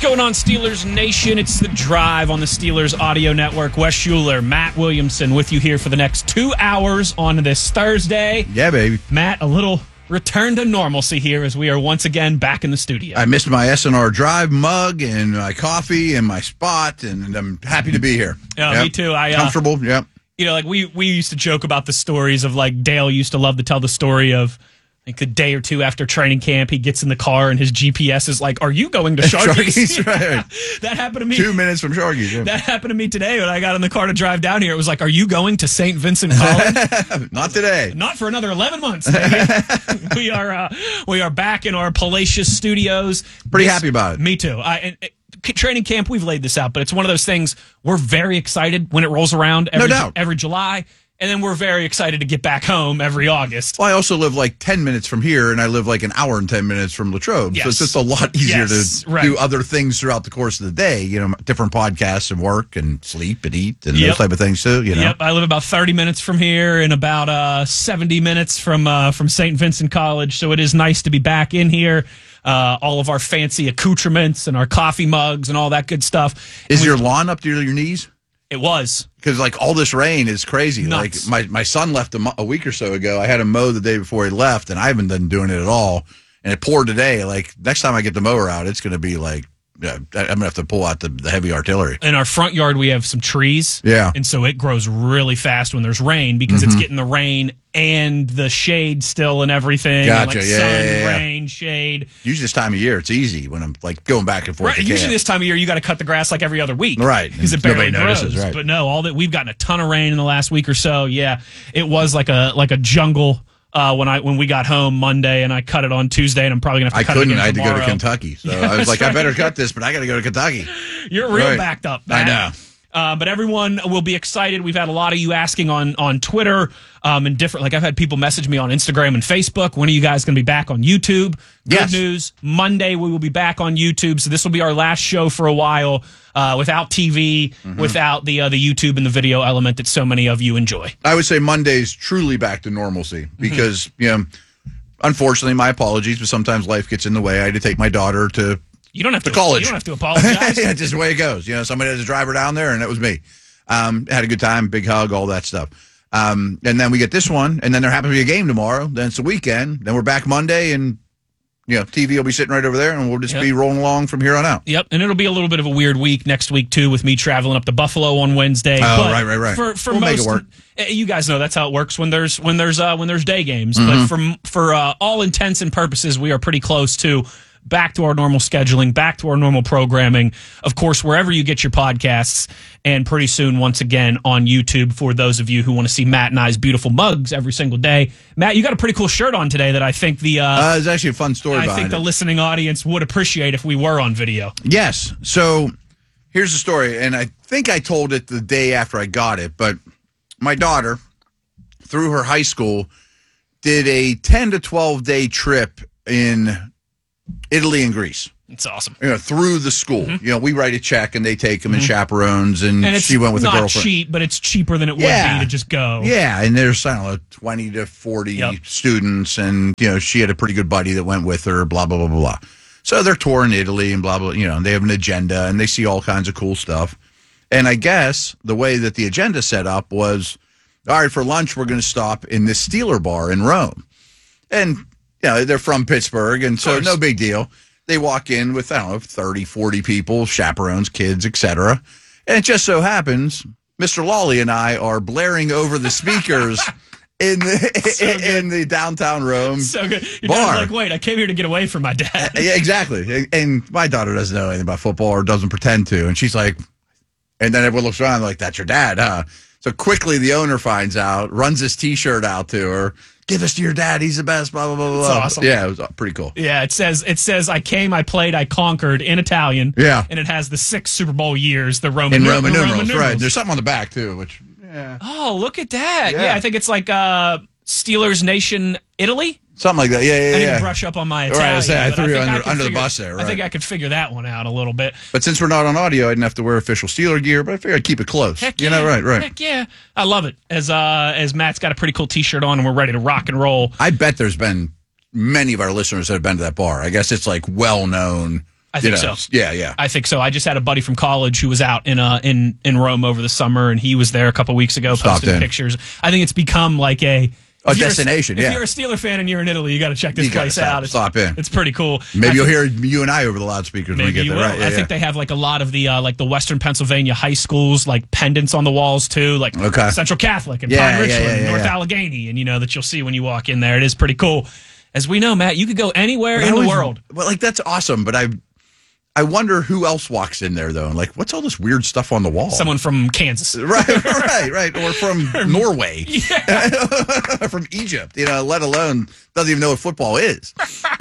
going on, Steelers Nation? It's The Drive on the Steelers Audio Network. Wes Schuler, Matt Williamson with you here for the next 2 hours on this Thursday. Yeah, baby. Matt, a little return to normalcy here as we are once again back in the studio. I missed my SNR Drive mug and my coffee and my spot, and I'm happy to be here. Me too. Comfortable, yep. You know, like we used to joke about the stories of, like, Dale used to love to tell the story of, like, a day or two after training camp, he gets in the car and his GPS is like, "Are you going to Sharky's?" Sharky's, right. That happened to me. 2 minutes from Sharky's. Yeah. That happened to me today when I got in the car to drive down here. It was like, "Are you going to St. Vincent College?" Not today. Not for another 11 months. we are back in our palatial studios. Pretty happy about it. Me too. Training camp, we've laid this out, but it's one of those things we're very excited when it rolls around every July. And then we're very excited to get back home every August. Well, I also live like 10 minutes from here, and I live like an hour and 10 minutes from Latrobe. Yes. So it's just a lot easier to do other things throughout the course of the day, you know, different podcasts and work and sleep and eat and those type of things too, you know. Yep, I live about 30 minutes from here and about 70 minutes from St. Vincent College, so it is nice to be back in here. All of our fancy accoutrements and our coffee mugs and all that good stuff. Is your lawn up to your knees? It was. Because, like, all this rain is crazy. Nuts. Like, my son left a week or so ago. I had him mow the day before he left, and I haven't been doing it at all. And it poured today. Like, next time I get the mower out, it's going to be like, I'm going to have to pull out the heavy artillery. In our front yard, we have some trees. Yeah. And so it grows really fast when there's rain because it's getting the rain and the shade still and everything. Gotcha. Like rain, shade. Usually this time of year, it's easy when I'm, like, going back and forth. Right. Usually this time of year, you got to cut the grass like every other week. Right. Because it barely Nobody grows. notices, right. But no, we've gotten a ton of rain in the last week or so. Yeah. It was like a jungle. When we got home Monday and I cut it on Tuesday, and I'm probably gonna have to cut it again I had to tomorrow. go to Kentucky, so I was like, right. I better cut this, but I got to go to Kentucky. You're real backed up, Matt. I know. But everyone will be excited. We've had a lot of you asking on Twitter and different. Like, I've had people message me on Instagram and Facebook. When are you guys going to be back on YouTube? Good news. Monday we will be back on YouTube. So this will be our last show for a while without TV, without the YouTube and the video element that so many of you enjoy. I would say Monday's truly back to normalcy because unfortunately, my apologies, but sometimes life gets in the way. I had to take my daughter to. You don't have to college. You don't have to apologize. Yeah, just the way it goes. You know, somebody had to drive her down there, and that was me. Had a good time, big hug, all that stuff. And then we get this one, and then there happens to be a game tomorrow. Then it's the weekend. Then we're back Monday, and TV will be sitting right over there, and we'll just be rolling along from here on out. Yep, and it'll be a little bit of a weird week next week too, with me traveling up to Buffalo on Wednesday. Oh, right. For we'll most, make it work. You guys know that's how it works when there's day games. But for all intents and purposes, we are pretty close to back to our normal scheduling, back to our normal programming. Of course, wherever you get your podcasts, and pretty soon, once again, on YouTube for those of you who want to see Matt and I's beautiful mugs every single day. Matt, you got a pretty cool shirt on today that I think it's actually a fun story behind it. I think the listening audience would appreciate if we were on video. Yes. So here's the story, and I think I told it the day after I got it, but my daughter, through her high school, did a 10 to 12 day trip in Italy and Greece. It's awesome. Through the school. We write a check and they take them and chaperones, and she went with a girlfriend. It's not cheap, but it's cheaper than it would be to just go. Yeah, and there's, 20 to 40 students, and, she had a pretty good buddy that went with her, blah, blah, blah, blah, blah. So they're touring Italy and blah, blah, they have an agenda, and they see all kinds of cool stuff. And I guess the way that the agenda set up was, all right, for lunch, we're going to stop in this Steeler bar in Rome. And, they're from Pittsburgh, and so no big deal. They walk in with, 30, 40 people, chaperones, kids, etc. And it just so happens, Mr. Lawley and I are blaring over the speakers in the downtown Rome so good. Your bar. Like, wait, I came here to get away from my dad. Yeah, exactly. And my daughter doesn't know anything about football or doesn't pretend to. And she's like, and then everyone looks around like, that's your dad, huh? So quickly the owner finds out, runs his T-shirt out to her. Give this to your dad. He's the best, blah, blah, blah, blah. It's awesome. Yeah, it was pretty cool. Yeah, it says, I came, I played, I conquered in Italian. Yeah. And it has the 6 Super Bowl years, the Roman numerals. Right. There's something on the back, too, which, Oh, look at that. Yeah, I think it's like Steelers Nation Italy. Something like that. Yeah. I need to brush up on my Italian. Right, I threw you under the bus there. Right. I think I could figure that one out a little bit. But since we're not on audio, I didn't have to wear official Steeler gear, but I figured I'd keep it close. Heck yeah. Right. Heck yeah. I love it. As Matt's got a pretty cool T-shirt on and we're ready to rock and roll. I bet there's been many of our listeners that have been to that bar. I guess it's like well known. I think so. Yeah. I think so. I just had a buddy from college who was out in Rome over the summer, and he was there a couple weeks ago, posting pictures. I think it's become like a destination. If you're a Steeler fan and you're in Italy, you got to check this place out. Stop in. It's pretty cool. Maybe you'll hear you and I over the loudspeakers when we get there. Right? I think they have like a lot of the like the Western Pennsylvania high schools, like pendants on the walls too, like Central Catholic and Pine Richland, North Allegheny, and that you'll see when you walk in there. It is pretty cool. As we know, Matt, you could go anywhere in the world. Well, like that's awesome, but I wonder who else walks in there, though. And like, what's all this weird stuff on the wall? Someone from Kansas. Right. Or from Norway. From Egypt, let alone doesn't even know what football is.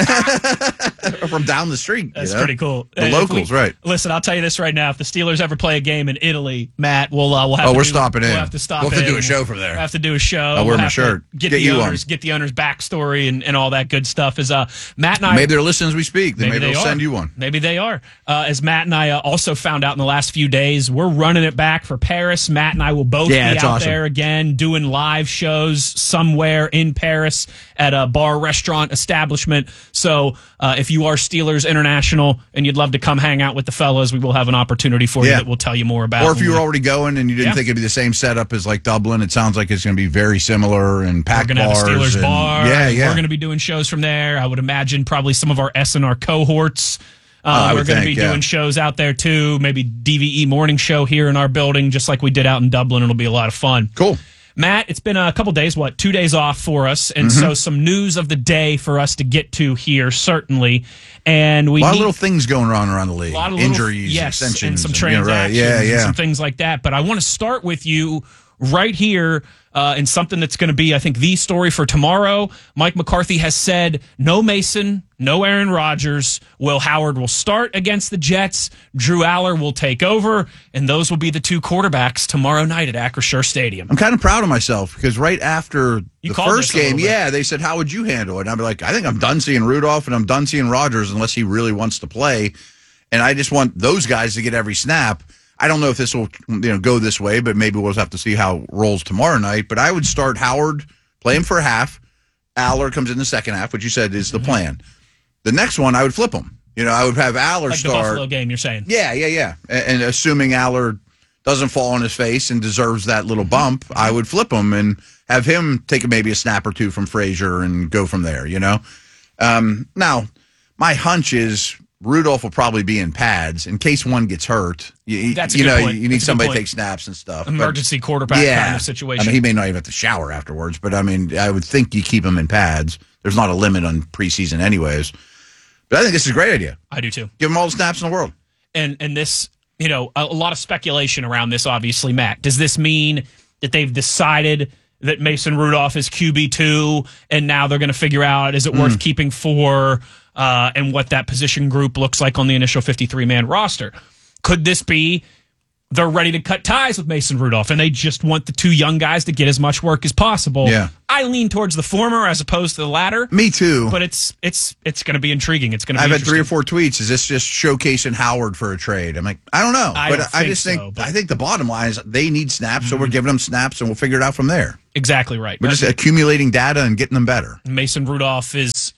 Or from down the street. That's pretty cool. The locals, right. Listen, I'll tell you this right now. If the Steelers ever play a game in Italy, Matt, we'll have we're stopping in. We'll have to stop We'll have in. to do a show from there. We'll have to do a show. I'll wear my shirt. Get the owners' backstory and all that good stuff. As Matt and I... Maybe they're listening as we speak. Maybe they'll send you one. Maybe they are. As Matt and I also found out in the last few days, we're running it back for Paris. Matt and I will both be out there again doing live shows somewhere in Paris at a bar, restaurant, establishment. So if you are Steelers International and you'd love to come hang out with the fellas, we will have an opportunity for you that we'll tell you more about. Or if you were already going and you didn't think it'd be the same setup as like Dublin, it sounds like it's going to be very similar and packed bars. We're going to have a Steelers bar. Yeah. We're going to be doing shows from there. I would imagine probably some of our S&R cohorts. We're going to be doing shows out there too. Maybe DVE morning show here in our building, just like we did out in Dublin. It'll be a lot of fun. Cool. Matt, it's been a couple days, 2 days off for us, and so some news of the day for us to get to here, certainly. And a lot of little things going on around the league. A lot of injuries, extensions, and some transactions, and some things like that. But I want to start with you right here in something that's going to be, I think, the story for tomorrow. Mike McCarthy has said no Mason, no Aaron Rodgers. Will Howard will start against the Jets. Drew Aller will take over, and those will be the two quarterbacks tomorrow night at Acrisure Stadium. I'm kind of proud of myself because right after the first game, they said, how would you handle it? And I'd be like, I think I'm done seeing Rudolph and I'm done seeing Rodgers unless he really wants to play. And I just want those guys to get every snap. I don't know if this will go this way, but maybe we'll have to see how it rolls tomorrow night. But I would start Howard, play him for a half. Aller comes in the second half, which you said is the plan. The next one, I would flip him. I would have Aller start. Like the Buffalo game, you're saying? Yeah. And assuming Aller doesn't fall on his face and deserves that little bump, I would flip him and have him take maybe a snap or two from Frazier and go from there, Now, my hunch is Rudolph will probably be in pads in case one gets hurt. That's a good point. You need somebody to take snaps and stuff. Emergency quarterback kind of situation. I mean, he may not even have to shower afterwards, but I mean, I would think you keep him in pads. There's not a limit on preseason anyways. But I think this is a great idea. I do too. Give him all the snaps in the world. And this, a lot of speculation around this, obviously, Matt. Does this mean that they've decided that Mason Rudolph is QB2 and now they're going to figure out, is it worth keeping 4 and what that position group looks like on the initial 53-man roster? Could this be they're ready to cut ties with Mason Rudolph and they just want the two young guys to get as much work as possible? Yeah. I lean towards the former as opposed to the latter. Me too. But it's going to be intriguing. It's going to be I've had 3 or 4 tweets. Is this just showcasing Howard for a trade? I'm like, I don't know. I think the bottom line is they need snaps, so we're giving them snaps and we'll figure it out from there. Exactly right. We're just accumulating data and getting them better. Mason Rudolph is,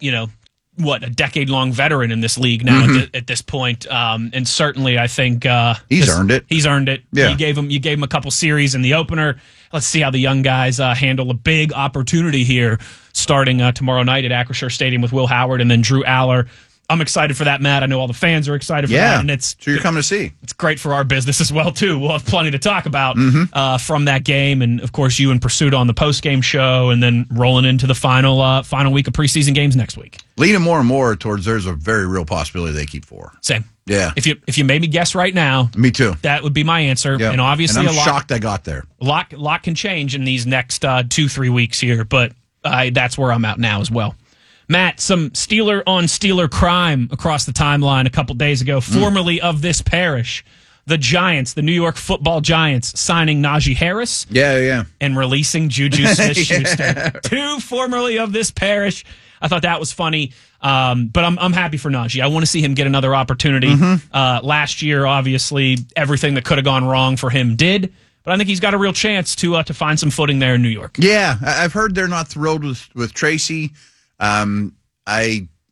a decade-long veteran in this league now at this point. And certainly I think he's earned it. He's earned it. Yeah. You gave him a couple series in the opener. Let's see how the young guys handle a big opportunity here starting tomorrow night at Acrisure Stadium with Will Howard and then Drew Aller. I'm excited for that, Matt. I know all the fans are excited for that. And so you're coming to see. It's great for our business as well, too. We'll have plenty to talk about from that game. And, of course, you and Pursuit on the post-game show and then rolling into the final week of preseason games next week. Leaning more and more towards there's a very real possibility they keep 4. Same. Yeah. If you made me guess right now. Me too. That would be my answer. Yep. And obviously I'm shocked I got there. A lot can change in these next 2-3 weeks here. But that's where I'm at now as well. Matt, some Steeler on Steeler crime across the timeline a couple days ago, formerly of this parish. The Giants, the New York Football Giants, signing Najee Harris. Yeah. And releasing Juju Smith-Schuster. 2 formerly of this parish. I thought that was funny. But I'm happy for Najee. I want to see him get another opportunity. Last year, obviously, everything that could have gone wrong for him did. But I think he's got a real chance to find some footing there in New York. Yeah, I've heard they're not thrilled with Tracy. I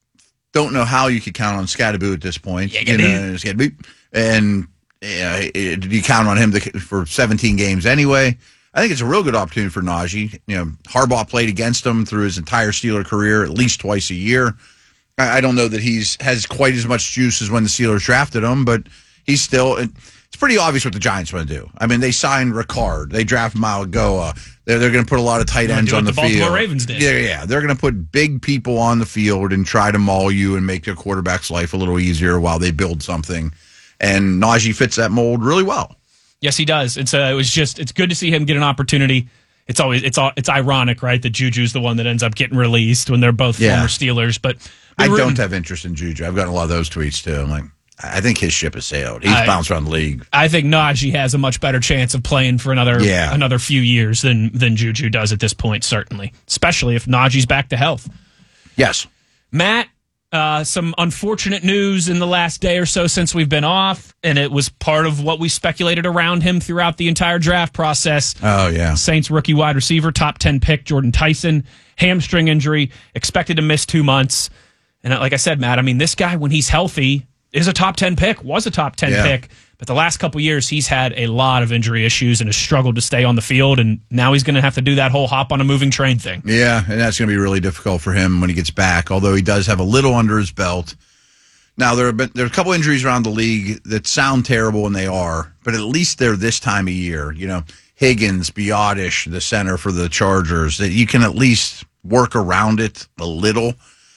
don't know how you could count on Scadaboo at this point. Scadaboo. And you count on him for 17 games anyway. I think it's a real good opportunity for Najee. Harbaugh played against him through his entire Steeler career at least twice a year. I don't know that has quite as much juice as when the Steelers drafted him, but he's still. It's pretty obvious what the Giants want to do. I mean, they signed Ricard. They draft Malagoa. They're going to put a lot of tight ends on the field. Baltimore Ravens did. Yeah. They're going to put big people on the field and try to maul you and make their quarterback's life a little easier while they build something. And Najee fits that mold really well. Yes, he does. It's good to see him get an opportunity. It's ironic, right? That Juju's the one that ends up getting released when they're both former Steelers. But I don't have interest in Juju. I've gotten a lot of those tweets too. I'm like, I think his ship has sailed. He's bounced around the league. I think Najee has a much better chance of playing for another few years than Juju does at this point, certainly. Especially if Najee's back to health. Yes. Matt, some unfortunate news in the last day or so since we've been off, and it was part of what we speculated around him throughout the entire draft process. Oh, yeah. Saints rookie wide receiver, top 10 pick, Jordan Tyson, hamstring injury, expected to miss 2 months. And like I said, Matt, I mean, this guy, when he's healthy, is a top 10 pick, was a top 10 pick. But the last couple years, he's had a lot of injury issues and has struggled to stay on the field. And now he's going to have to do that whole hop on a moving train thing. Yeah, and that's going to be really difficult for him when he gets back, although he does have a little under his belt. Now, there are a couple injuries around the league that sound terrible, and they are, but at least they're this time of year. Higgins, Biotish, the center for the Chargers, that you can at least work around it a little.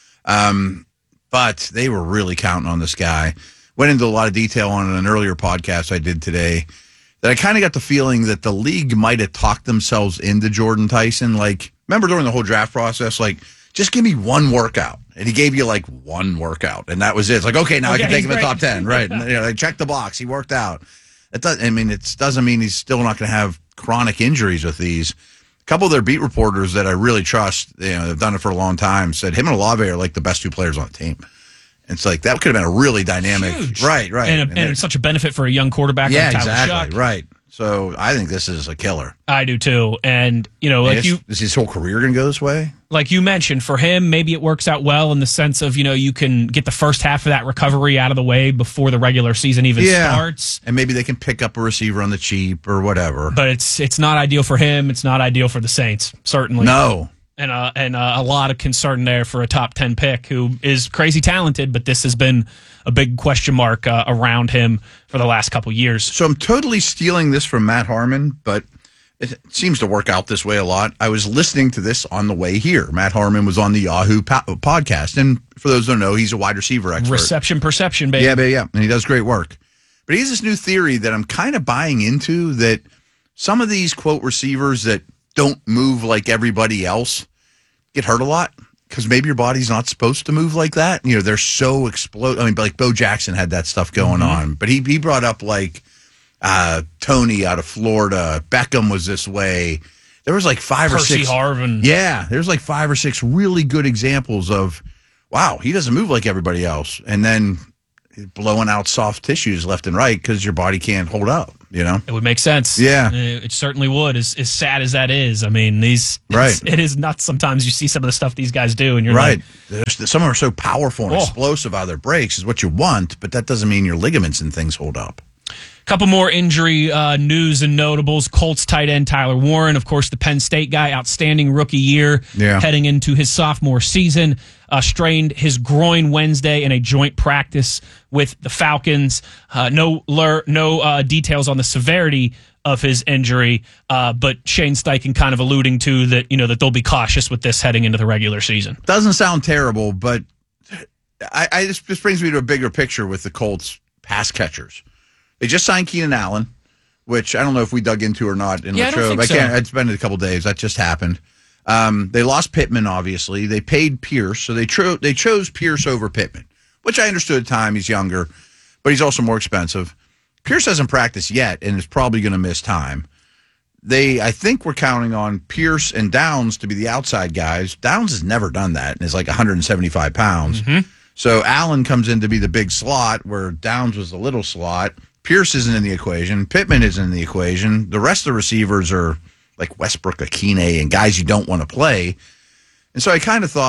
But they were really counting on this guy. Went into a lot of detail on an earlier podcast I did today that I kind of got the feeling that the league might have talked themselves into Jordan Tyson. Like, remember during the whole draft process, like, just give me one workout. And he gave you like one workout, and that was it. It's like, okay, now I can take him in the top 10. Right. And, check the box. He worked out. It doesn't mean he's still not going to have chronic injuries with these. A couple of their beat reporters that I really trust, they've done it for a long time, said him and Olave are like the best two players on the team. And it's like, that could have been a really dynamic. Huge. Right. And it's such a benefit for a young quarterback like Tyler exactly. Shuck. Right. So I think this is a killer. I do too. And, is his whole career going to go this way? Like you mentioned, for him, maybe it works out well in the sense of, you can get the first half of that recovery out of the way before the regular season even starts. And maybe they can pick up a receiver on the cheap or whatever. But it's not ideal for him. It's not ideal for the Saints, certainly. No. And a lot of concern there for a top 10 pick who is crazy talented, but this has been a big question mark around him for the last couple years. So I'm totally stealing this from Matt Harmon, but it seems to work out this way a lot. I was listening to this on the way here. Matt Harmon was on the Yahoo podcast, and for those who don't know, he's a wide receiver expert. Reception perception, baby. Yeah, and he does great work. But he has this new theory that I'm kind of buying into, that some of these, quote, receivers that don't move like everybody else get hurt a lot because maybe your body's not supposed to move like that. They're so explode. I mean, like Bo Jackson had that stuff going on, but he brought up like Tony out of Florida. Beckham was this way. There was like five or six. Percy Harvin. Yeah, there's like 5 or 6 really good examples of, wow, he doesn't move like everybody else, and then blowing out soft tissues left and right because your body can't hold up. It would make sense. Yeah. It certainly would, as sad as that is. I mean, it is nuts sometimes you see some of the stuff these guys do, and you're right. like... Some are so powerful and explosive out of their breaks is what you want, but that doesn't mean your ligaments and things hold up. Couple more injury news and notables. Colts tight end Tyler Warren, of course, the Penn State guy, outstanding rookie year, heading into his sophomore season. Strained his groin Wednesday in a joint practice with the Falcons. No details on the severity of his injury, but Shane Steichen kind of alluding to that, that they'll be cautious with this heading into the regular season. Doesn't sound terrible, but this brings me to a bigger picture with the Colts pass catchers. They just signed Keenan Allen, which I don't know if we dug into or not in the show. I can't. It's been a couple days. That just happened. They lost Pittman, obviously. They paid Pierce, so they chose Pierce over Pittman, which I understood at the time. He's younger, but he's also more expensive. Pierce hasn't practiced yet and is probably going to miss time. I think we're counting on Pierce and Downs to be the outside guys. Downs has never done that and is like 175 pounds. Mm-hmm. So Allen comes in to be the big slot where Downs was the little slot. Pierce isn't in the equation. Pittman isn't in the equation. The rest of the receivers are like Westbrook, Akine, and guys you don't want to play. And so I kind of thought,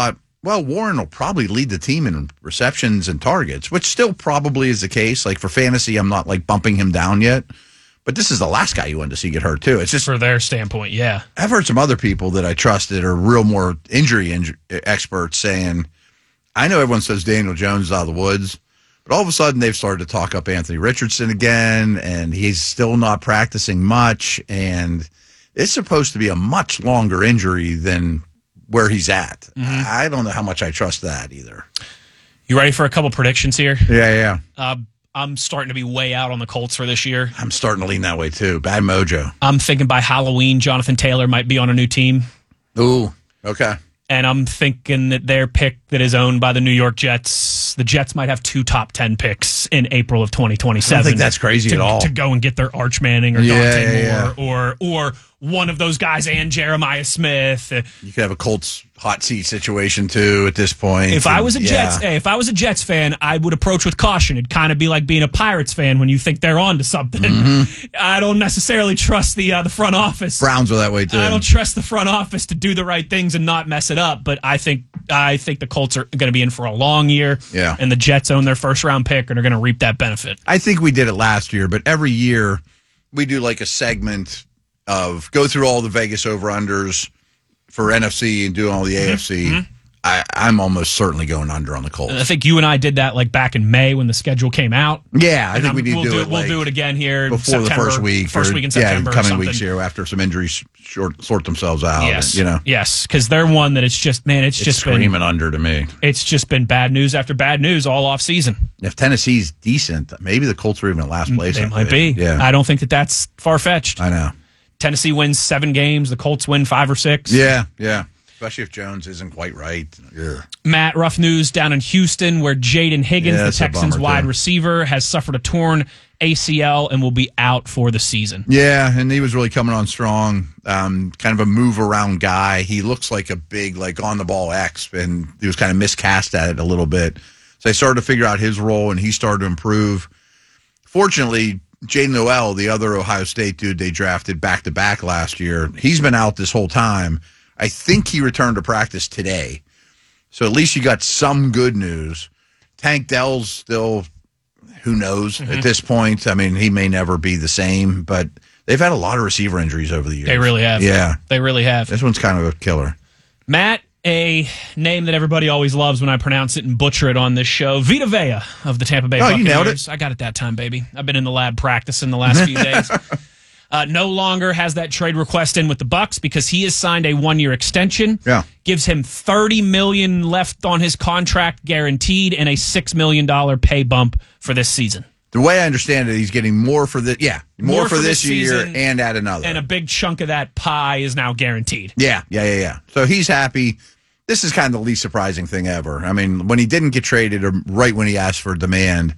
well, Warren will probably lead the team in receptions and targets, which still probably is the case. Like for fantasy, I'm not like bumping him down yet. But this is the last guy you wanted to see get hurt, too. It's just for their standpoint, yeah. I've heard some other people that I trusted are real more injury experts saying, I know everyone says Daniel Jones is out of the woods, but all of a sudden they've started to talk up Anthony Richardson again, and he's still not practicing much, and it's supposed to be a much longer injury than where he's at. Mm-hmm. I don't know how much I trust that either. You ready for a couple predictions here? Yeah. I'm starting to be way out on the Colts for this year. I'm starting to lean that way, too. Bad mojo. I'm thinking by Halloween, Jonathan Taylor might be on a new team. Ooh, okay. And I'm thinking that their pick that is owned by the New York Jets, the Jets might have 2 top 10 picks in April of 2027. I don't think that's crazy at all. To go and get their Arch Manning or Dante Moore or one of those guys and Jeremiah Smith. You could have a Colts hot seat situation too at this point. If I was a Jets fan, I would approach with caution. It'd kind of be like being a Pirates fan when you think they're on to something. Mm-hmm. I don't necessarily trust the front office. Browns are that way too. I don't trust the front office to do the right things and not mess it up. But I think the Colts are going to be in for a long year. Yeah. And the Jets own their first round pick and are going to reap that benefit. I think we did it last year, but every year we do like a segment of go through all the Vegas over-unders for NFC and doing all the AFC. Mm-hmm. I'm almost certainly going under on the Colts. I think you and I did that like back in May when the schedule came out. Yeah, I think we need to do it. We'll do it again here before September, the first week in September. Yeah, coming weeks here after some injuries sort themselves out. Yes, and, yes, because they're one that it's just screaming been, under to me. It's just been bad news after bad news all off season. If Tennessee's decent, maybe the Colts are even in last place. They might be. Yeah, I don't think that's far fetched. I know. Tennessee wins 7 games. The Colts win 5 or 6. Yeah. Especially if Jones isn't quite right. Yeah. Matt, rough news down in Houston where Jaden Higgins, the Texans wide receiver, has suffered a torn ACL and will be out for the season. Yeah, and he was really coming on strong. Kind of a move-around guy. He looks like a big, like, on-the-ball X, and he was kind of miscast at it a little bit. So they started to figure out his role, and he started to improve. Fortunately, Jaden Noel, the other Ohio State dude they drafted back-to-back last year, he's been out this whole time. I think he returned to practice today. So at least you got some good news. Tank Dell's still, who knows at this point. I mean, he may never be the same, but they've had a lot of receiver injuries over the years. They really have. Yeah. They really have. This one's kind of a killer. Matt, a name that everybody always loves when I pronounce it and butcher it on this show, Vita Vea of the Tampa Bay Buccaneers. You nailed it. I got it that time, baby. I've been in the lab practicing the last few days. No longer has that trade request in with the Bucs because he has signed a 1-year extension. Yeah. Gives him $30 million left on his contract guaranteed and a $6 million pay bump for this season. The way I understand it, he's getting more for the more for this year and add another. And a big chunk of that pie is now guaranteed. Yeah. So he's happy. This is kind of the least surprising thing ever. I mean, when he didn't get traded or right when he asked for demand,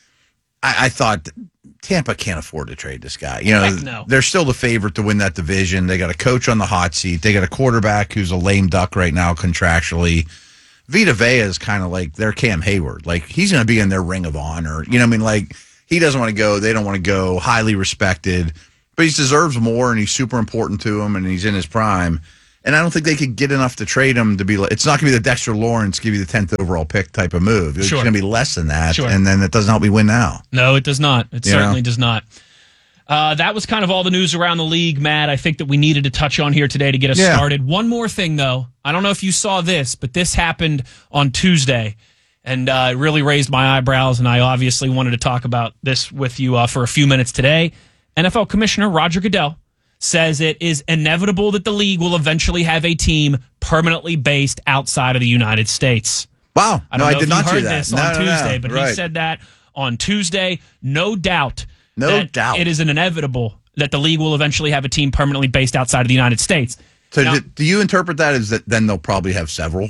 I thought Tampa can't afford to trade this guy. You know, no. They're still the favorite to win that division. They got a coach on the hot seat. They got a quarterback who's a lame duck right now contractually. Vita Vea is kind of like their Cam Hayward. Like, he's going to be in their ring of honor. You know what I mean? Like, he doesn't want to go. They don't want to go. Highly respected. But he deserves more, and he's super important to him, and he's in his prime. And I don't think they could get enough to trade him to be like, it's not going to be the Dexter Lawrence, give you the 10th overall pick type of move. It's going to be less than that. Sure. And then it doesn't help me win now. No, it does not. It certainly does not. That was kind of all the news around the league, Matt. I think that we needed to touch on here today to get us started. One more thing, though. I don't know if you saw this, but this happened on Tuesday. And it really raised my eyebrows, and I obviously wanted to talk about this with you for a few minutes today. NFL Commissioner Roger Goodell says it is inevitable that the league will eventually have a team permanently based outside of the United States. Wow. I did not heard see that. This on Tuesday, but he said that on Tuesday. No doubt. It is an inevitable that the league will eventually have a team permanently based outside of the United States. So now, do you interpret that as that then they'll probably have several?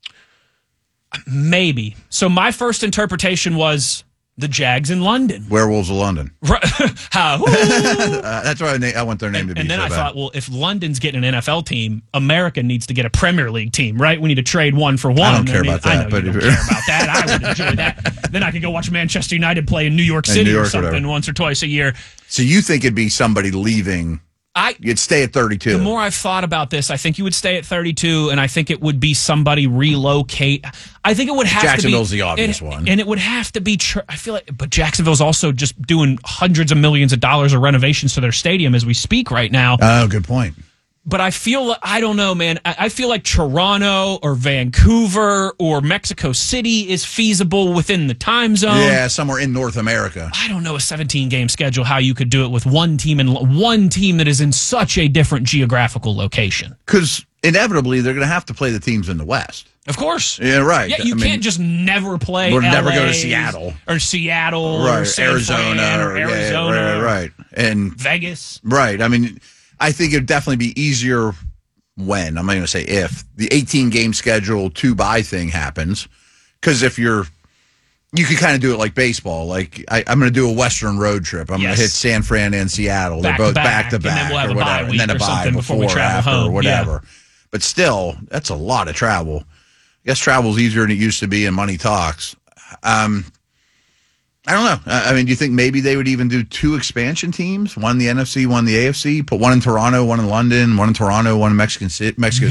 Maybe. So my first interpretation was the Jags in London. Werewolves of London. How? That's why I want their name to be. And then I thought, well, if London's getting an NFL team, America needs to get a Premier League team, right? We need to trade one for one. I don't care about that. I know you don't care about that. I would enjoy that. Then I could go watch Manchester United play in New York City or something once or twice a year. So you think it'd be somebody leaving You'd stay at 32. The more I've thought about this, I think you would stay at 32, and I think it would be somebody relocate. I think it would have Jacksonville's to be... the obvious one. And it would have to be... I feel like... But Jacksonville's also just doing hundreds of millions of dollars of renovations to their stadium as we speak right now. Oh, good point. But I feel, I don't know, man. I feel like Toronto or Vancouver or Mexico City is feasible within the time zone. Yeah, somewhere in North America. I don't know a 17-game schedule, how you could do it with one team that is in such a different geographical location. Because inevitably, they're going to have to play the teams in the West. Of course. Yeah, right. Yeah, you can't just never play Or LA never go to Seattle. Or Seattle or San Arizona. Fran or Arizona. Yeah, right. And Vegas. Right. I mean... I think it'd definitely be easier when, I'm not going to say if, the 18-game schedule 2-bye thing happens. Because if you could kind of do it like baseball. Like, I'm going to do a Western road trip. I'm going to hit San Fran and Seattle. They're both back to back. And then we'll have or a bye whatever. week And then or something before we travel home. Or whatever. Yeah. But still, that's a lot of travel. I guess travel's easier than it used to be, and money talks. I don't know. I mean, do you think maybe they would even do 2 expansion teams? One in the NFC, one in the AFC? Put one in Toronto, one in London, one in Toronto, one in Mexico City?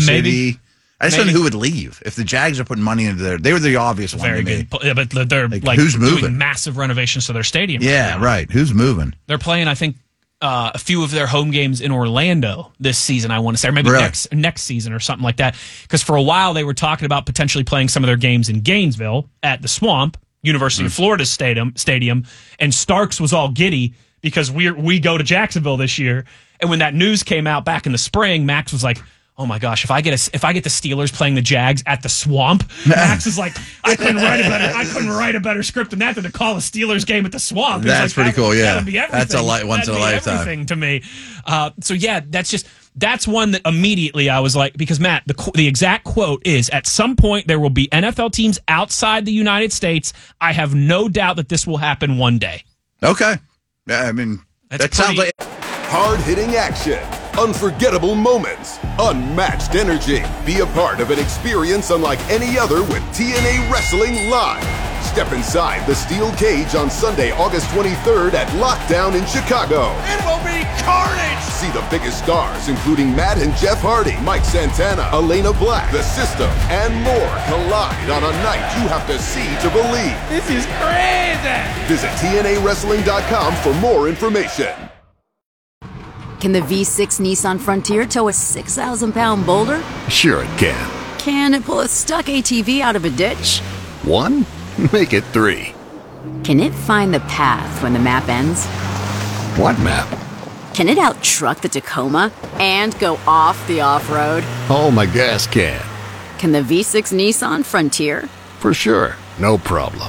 I just don't know who would leave. If the Jags are putting money into there, they were the obvious one to me. Very good. Yeah, but they're like who's moving? Doing massive renovations to their stadium. Yeah, right. Who's moving? They're playing, I think, a few of their home games in Orlando this season, I want to say, or maybe next season or something like that. Because for a while they were talking about potentially playing some of their games in Gainesville at the Swamp, University of Florida Stadium, and Starks was all giddy because we go to Jacksonville this year. And when that news came out back in the spring, Max was like, "Oh my gosh, if I get the Steelers playing the Jags at the Swamp," Max is like, I couldn't write a better script than to call a Steelers game at the Swamp. That's pretty cool. Yeah, that would be everything. That's a once in a lifetime everything to me. So yeah, that's one that immediately I was like, because Matt, the exact quote is, "At some point there will be NFL teams outside the United States. I have no doubt that this will happen one day." Okay. Yeah, I mean, that sounds like hard-hitting action, unforgettable moments, unmatched energy. Be a part of an experience unlike any other with TNA Wrestling Live. Step inside the steel cage on Sunday, August 23rd at Lockdown in Chicago. It will be carnage! See the biggest stars, including Matt and Jeff Hardy, Mike Santana, Elena Black, The System, and more collide on a night you have to see to believe. This is crazy! Visit TNAWrestling.com for more information. Can the V6 Nissan Frontier tow a 6,000-pound boulder? Sure it can. Can it pull a stuck ATV out of a ditch? 1? Make it 3. Can it find the path when the map ends? What map? Can it out-truck the Tacoma and go off the off-road? Oh, my gas can. Can the V6 Nissan Frontier? For sure. No problem.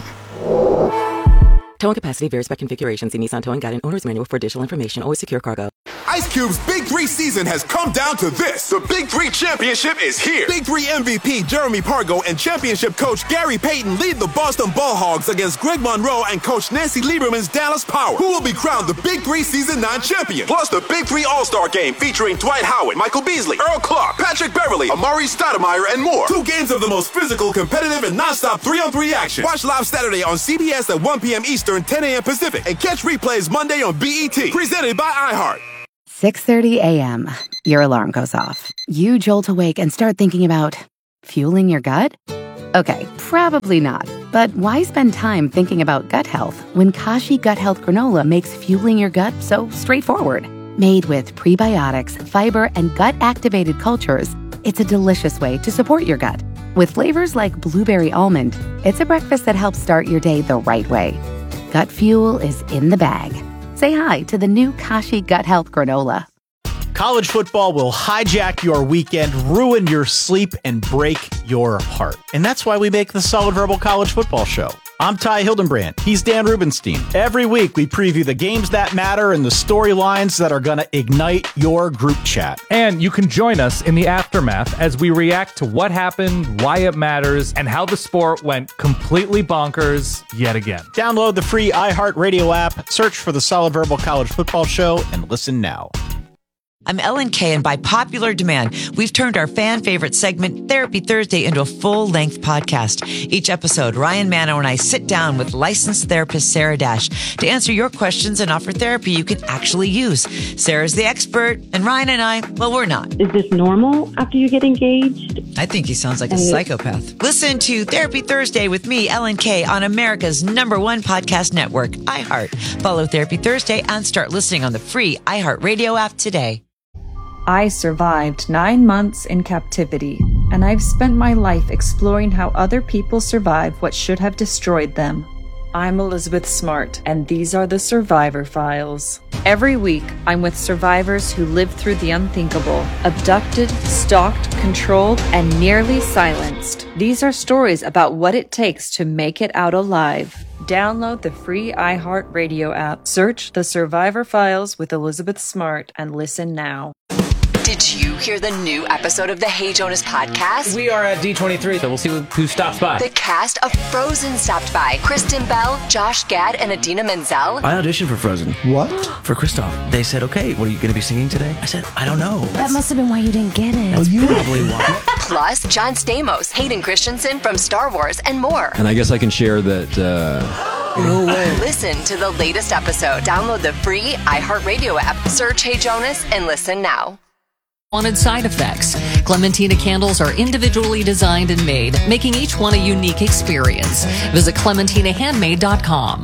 Towing capacity varies by configuration. See Nissan Towing Guide and Owner's Manual for additional information. Always secure cargo. Ice Cube's Big 3 season has come down to this. The Big 3 Championship is here. Big 3 MVP Jeremy Pargo and Championship Coach Gary Payton lead the Boston Ball Hogs against Greg Monroe and Coach Nancy Lieberman's Dallas Power, who will be crowned the Big 3 Season 9 champion. Plus the Big 3 All-Star Game featuring Dwight Howard, Michael Beasley, Earl Clark, Patrick Beverly, Amari Stoudemire, and more. 2 games of the most physical, competitive, and non-stop 3-on-3 action. Watch live Saturday on CBS at 1 p.m. Eastern, 10 a.m. Pacific, and catch replays Monday on BET. Presented by iHeart. 6:30 a.m. Your alarm goes off. You jolt awake and start thinking about fueling your gut? Okay, probably not. But why spend time thinking about gut health when Kashi Gut Health Granola makes fueling your gut so straightforward? Made with prebiotics, fiber, and gut-activated cultures, it's a delicious way to support your gut. With flavors like blueberry almond, it's a breakfast that helps start your day the right way. Gut fuel is in the bag. Say hi to the new Kashi Gut Health Granola. College football will hijack your weekend, ruin your sleep, and break your heart. And that's why we make the Solid Verbal College Football Show. I'm Ty Hildenbrand. He's Dan Rubenstein. Every week, we preview the games that matter and the storylines that are going to ignite your group chat. And you can join us in the aftermath as we react to what happened, why it matters, and how the sport went completely bonkers yet again. Download the free iHeartRadio app, search for the Solid Verbal College Football Show, and listen now. I'm Ellen Kay, and by popular demand, we've turned our fan favorite segment, Therapy Thursday, into a full-length podcast. Each episode, Ryan Mano and I sit down with licensed therapist Sarah Dash to answer your questions and offer therapy you can actually use. Sarah's the expert, and Ryan and I, well, we're not. Is this normal after you get engaged? I think he sounds like a psychopath. Listen to Therapy Thursday with me, Ellen Kay, on America's #1 podcast network, iHeart. Follow Therapy Thursday and start listening on the free iHeartRadio app today. I survived 9 months in captivity, and I've spent my life exploring how other people survive what should have destroyed them. I'm Elizabeth Smart, and these are the Survivor Files. Every week, I'm with survivors who lived through the unthinkable, abducted, stalked, controlled, and nearly silenced. These are stories about what it takes to make it out alive. Download the free iHeartRadio app, search The Survivor Files with Elizabeth Smart, and listen now. Did you hear the new episode of the Hey Jonas podcast? We are at D23, so we'll see who stops by. The cast of Frozen stopped by. Kristen Bell, Josh Gad, and Idina Menzel. I auditioned for Frozen. What? For Kristoff. They said, okay, what are you going to be singing today? I said, I don't know. That must have been why you didn't get it. That's probably why. Plus, John Stamos, Hayden Christensen from Star Wars, and more. And I guess I can share that... No way. Listen to the latest episode. Download the free iHeartRadio app. Search Hey Jonas and listen now. Wanted side effects. Clementina candles are individually designed and made, making each one a unique experience. Visit ClementinaHandmade.com.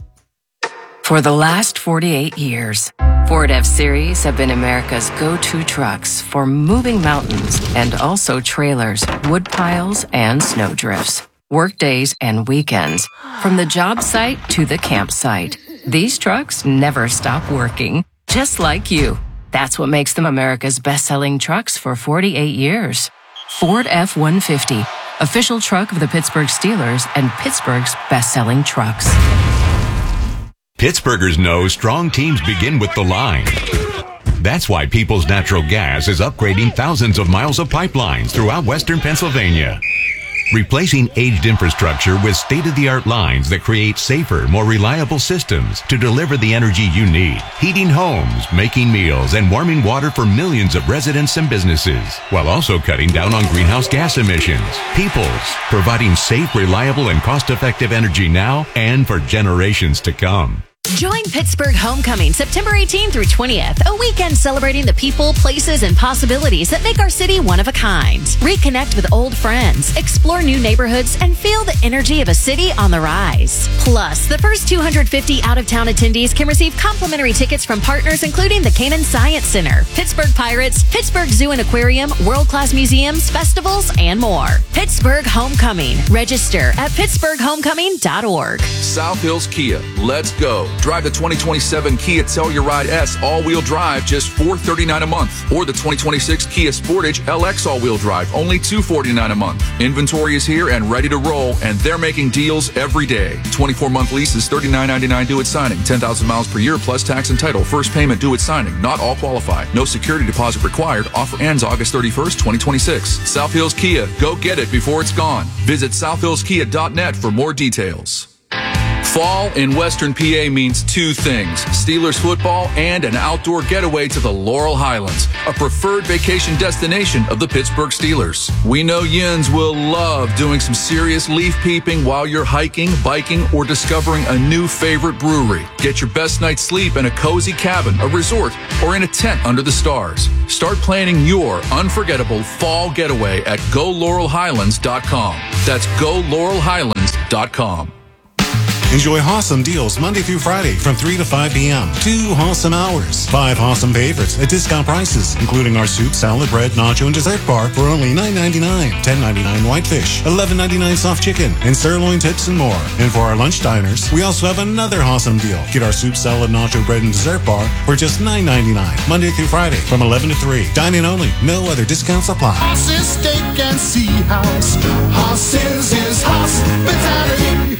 For the last 48 years, Ford F-Series have been America's go-to trucks for moving mountains and also trailers, wood piles, and snow drifts, work days and weekends, from the job site to the campsite. These trucks never stop working, just like you. That's what makes them America's best-selling trucks for 48 years. Ford F-150, official truck of the Pittsburgh Steelers and Pittsburgh's best-selling trucks. Pittsburghers know strong teams begin with the line. That's why Peoples Natural Gas is upgrading thousands of miles of pipelines throughout western Pennsylvania, replacing aged infrastructure with state-of-the-art lines that create safer, more reliable systems to deliver the energy you need. Heating homes, making meals, and warming water for millions of residents and businesses, while also cutting down on greenhouse gas emissions. Peoples, providing safe, reliable, and cost-effective energy now and for generations to come. Join Pittsburgh Homecoming September 18th through 20th, a weekend celebrating the people, places, and possibilities that make our city one of a kind. Reconnect with old friends, explore new neighborhoods, and feel the energy of a city on the rise. Plus, the first 250 out-of-town attendees can receive complimentary tickets from partners including the Canaan Science Center, Pittsburgh Pirates, Pittsburgh Zoo and Aquarium, world-class museums, festivals, and more. Pittsburgh Homecoming. Register at pittsburghhomecoming.org. South Hills Kia. Let's go. Drive the 2027 Kia Telluride S all-wheel drive, just $439 a month. Or the 2026 Kia Sportage LX all-wheel drive, only $249 a month. Inventory is here and ready to roll, and they're making deals every day. 24-month leases, $39.99 due at signing. 10,000 miles per year plus tax and title. First payment due at signing. Not all qualify. No security deposit required. Offer ends August 31st, 2026. South Hills Kia. Go get it before it's gone. Visit southhillskia.net for more details. Fall in Western PA means two things: Steelers football and an outdoor getaway to the Laurel Highlands, a preferred vacation destination of the Pittsburgh Steelers. We know Yins will love doing some serious leaf peeping while you're hiking, biking, or discovering a new favorite brewery. Get your best night's sleep in a cozy cabin, a resort, or in a tent under the stars. Start planning your unforgettable fall getaway at GoLaurelHighlands.com. That's GoLaurelHighlands.com. Enjoy awesome deals Monday through Friday from 3 to 5 p.m. 2 awesome hours. 5 awesome favorites at discount prices, including our soup, salad, bread, nacho, and dessert bar for only $9.99. $10.99 whitefish, $11.99 soft chicken, and sirloin tips and more. And for our lunch diners, we also have another awesome deal. Get our soup, salad, nacho, bread, and dessert bar for just $9.99. Monday through Friday from 11 to 3. Dine-in only. No other discounts apply. Horses, steak, and sea house. Horses is hospitality.